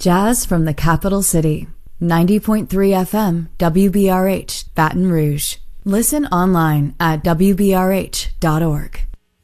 Jazz from the capital city. 90.3 FM, WBRH, Baton Rouge. Listen online at WBRH.org.